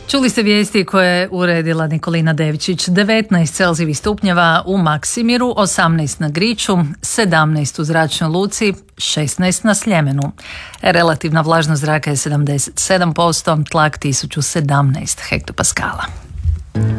Čuli ste vijesti koje je uredila Nikolina Devčić. 19 celzijevih stupnjeva u Maksimiru, 18 na Griču, 17 u Zračnoj luci, 16 na Sljemenu. Relativna vlažnost zraka je 77%, tlak 1017 hektopaskala.